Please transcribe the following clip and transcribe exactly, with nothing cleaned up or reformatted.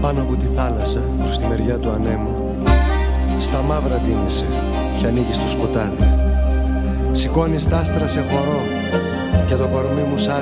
πάνω από τη θάλασσα προς τη μεριά του ανέμου. Στα μαύρα ντύνεσαι και ανοίγεις το σκοτάδι. Σηκώνεις τ' άστρα σε χορό και το κορμί μου σ'